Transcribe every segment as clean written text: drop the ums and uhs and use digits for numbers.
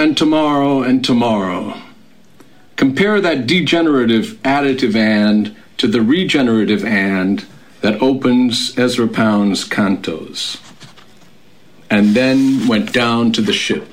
and tomorrow and tomorrow. Compare that degenerative additive and to the regenerative and that opens Ezra Pound's cantos. And then went down to the ship.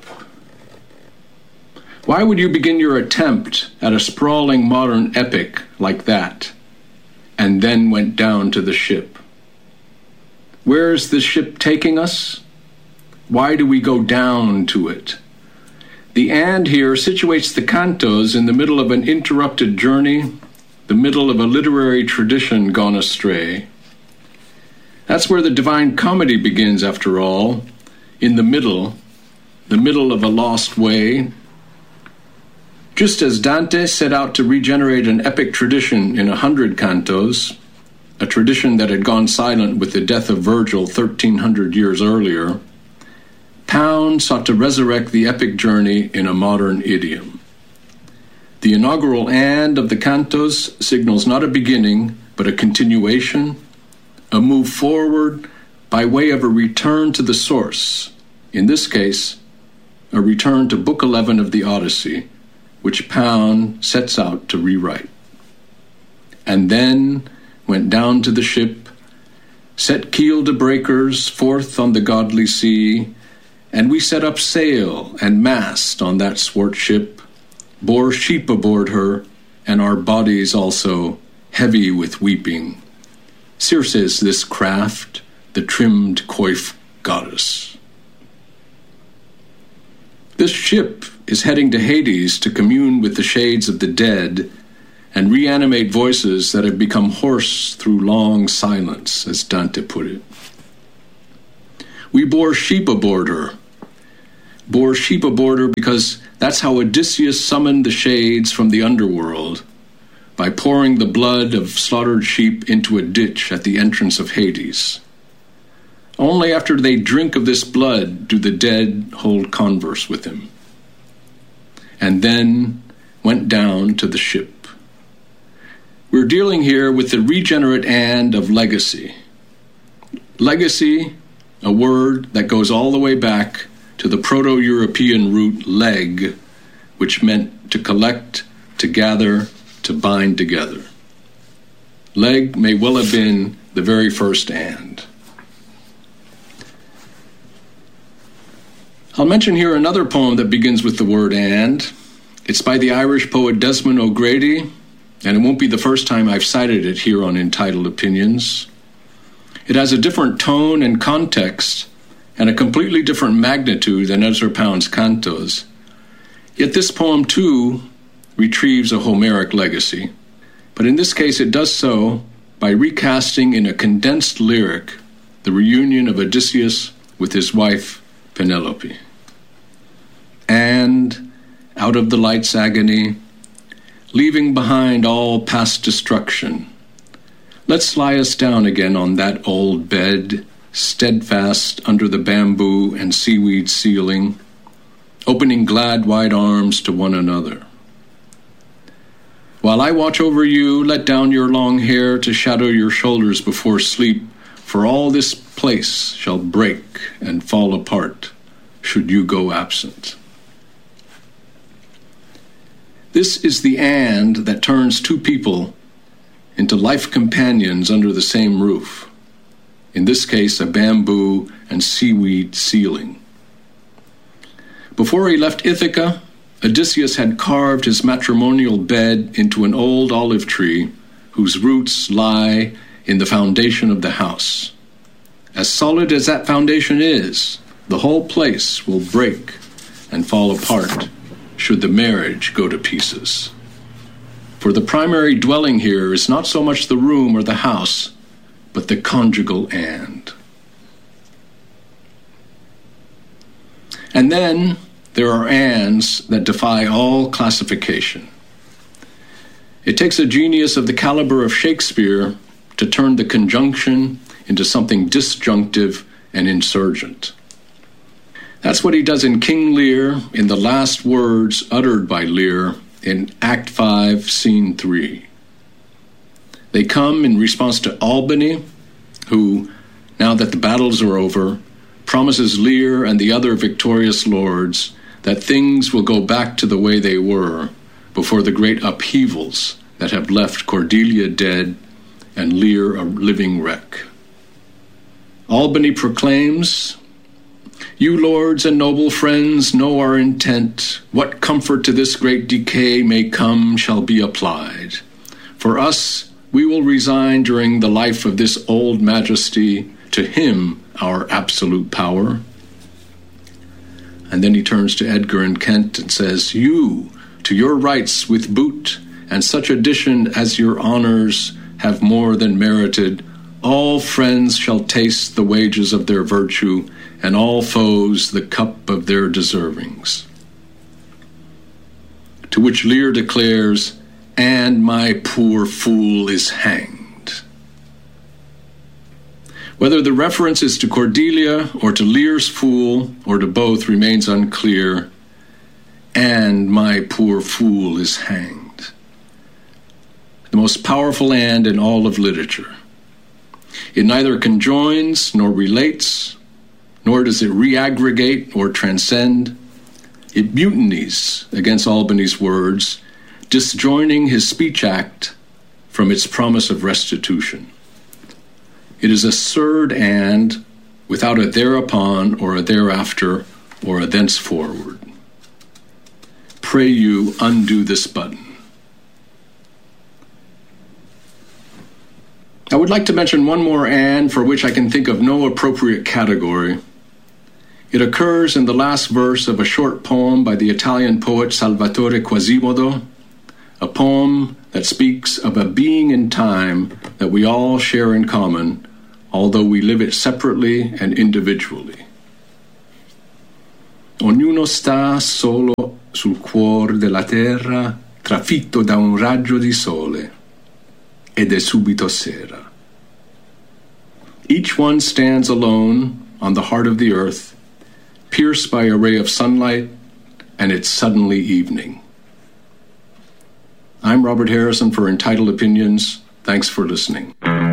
Why would you begin your attempt at a sprawling modern epic like that, and then went down to the ship? Where is the ship taking us? Why do we go down to it? The and here situates the cantos in the middle of an interrupted journey, the middle of a literary tradition gone astray. That's where the Divine Comedy begins, after all, in the middle of a lost way. Just as Dante set out to regenerate an epic tradition in 100 cantos, a tradition that had gone silent with the death of Virgil 1,300 years earlier, Pound sought to resurrect the epic journey in a modern idiom. The inaugural and of the cantos signals not a beginning, but a continuation, a move forward by way of a return to the source, in this case, a return to Book 11 of the Odyssey, which Pound sets out to rewrite. And then went down to the ship, set keel to breakers forth on the godly sea, and we set up sail and mast on that swart ship, bore sheep aboard her, and our bodies also, heavy with weeping. Circe's this craft, the trimmed coif goddess. This ship is heading to Hades to commune with the shades of the dead and reanimate voices that have become hoarse through long silence, as Dante put it. We bore sheep aboard her. Bore sheep aboard her because that's how Odysseus summoned the shades from the underworld, by pouring the blood of slaughtered sheep into a ditch at the entrance of Hades. Only after they drink of this blood do the dead hold converse with him. And then went down to the ship. We're dealing here with the regenerate and of legacy. Legacy, a word that goes all the way back to the Proto-European root leg, which meant to collect, to gather, to bind together. Leg may well have been the very first and. I'll mention here another poem that begins with the word and. It's by the Irish poet Desmond O'Grady, and it won't be the first time I've cited it here on Entitled Opinions. It has a different tone and context, and a completely different magnitude than Ezra Pound's cantos. Yet this poem, too, retrieves a Homeric legacy, but in this case it does so by recasting in a condensed lyric the reunion of Odysseus with his wife Penelope. And, out of the light's agony, leaving behind all past destruction, let's lie us down again on that old bed, steadfast under the bamboo and seaweed ceiling, opening glad wide arms to one another. While I watch over you, let down your long hair to shadow your shoulders before sleep, for all this place shall break and fall apart, should you go absent. This is the and that turns two people into life companions under the same roof, in this case a bamboo and seaweed ceiling. Before he left Ithaca, Odysseus had carved his matrimonial bed into an old olive tree whose roots lie in the foundation of the house. As solid as that foundation is, the whole place will break and fall apart should the marriage go to pieces. For the primary dwelling here is not so much the room or the house, but the conjugal and. And then there are ands that defy all classification. It takes a genius of the caliber of Shakespeare to turn the conjunction into something disjunctive and insurgent. That's what he does in King Lear in the last words uttered by Lear in Act 5, Scene 3. They come in response to Albany, who, now that the battles are over, promises Lear and the other victorious lords that things will go back to the way they were before the great upheavals that have left Cordelia dead and Lear a living wreck. Albany proclaims, "You lords and noble friends know our intent. What comfort to this great decay may come shall be applied. For us, we will resign during the life of this old majesty to him our absolute power." And then he turns to Edgar and Kent and says, "You, to your rights with boot, and such addition as your honors have more than merited, all friends shall taste the wages of their virtue, and all foes the cup of their deservings." To which Lear declares, "And my poor fool is hanged." Whether the reference is to Cordelia or to Lear's fool or to both remains unclear. "And my poor fool is hanged." The most powerful "and" in all of literature. It neither conjoins nor relates, nor does it reaggregate or transcend. It mutinies against Albany's words, disjoining his speech act from its promise of restitution. It is a surd "and" without a thereupon or a thereafter or a thenceforward. Pray you undo this button. I would like to mention one more "and" for which I can think of no appropriate category. It occurs in the last verse of a short poem by the Italian poet Salvatore Quasimodo, a poem that speaks of a being in time that we all share in common, although we live it separately and individually. Ognuno sta solo sul cuor della terra, trafitto da un raggio di sole, ed è subito sera. Each one stands alone on the heart of the earth, pierced by a ray of sunlight, and it's suddenly evening. I'm Robert Harrison for Entitled Opinions. Thanks for listening.